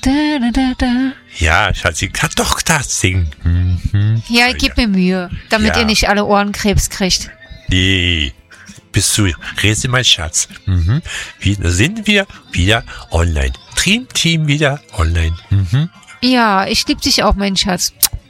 Da, da, da, da. Ja, Schatzi, kann doch das singen. Ja, ich gebe mir Mühe, damit Ja. ihr nicht alle Ohrenkrebs kriegt. Nee, bist du Resi, mein Schatz. Wieder sind wir wieder online. Dream Team wieder online. Ja, ich lieb dich auch, mein Schatz.